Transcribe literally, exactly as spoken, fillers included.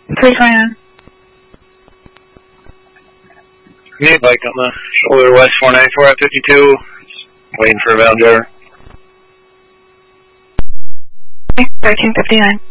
three twenty-nine. Me, bike on the shoulder west four ninety-four at fifty-two. Waiting for a valve driver. thirteen fifty-nine.